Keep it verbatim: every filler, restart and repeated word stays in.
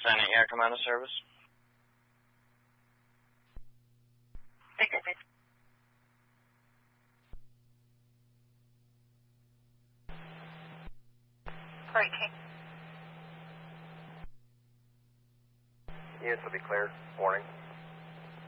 Senate Air Commando Service. Victor, Victor. Great. Units will be cleared. Warning.